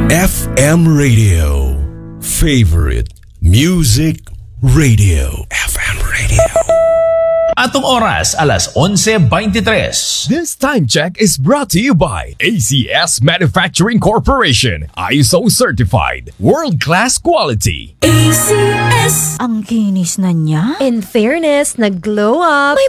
FM Radio. Favorite Music Radio. FM Radio. Atong oras, alas 11:23. This time check is brought to you by ACS Manufacturing Corporation. ISO certified. World-class quality. ACS. Ang kinis na niya. In fairness, nag-glow up.